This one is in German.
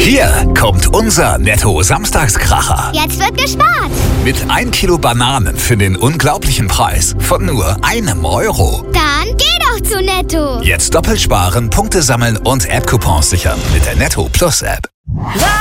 Hier kommt unser Netto-Samstagskracher. Jetzt wird gespart. Mit 1 Kilo Bananen für den unglaublichen Preis von nur €1. Dann geh doch zu Netto. Jetzt doppelt sparen, Punkte sammeln und App-Coupons sichern mit der Netto Plus App.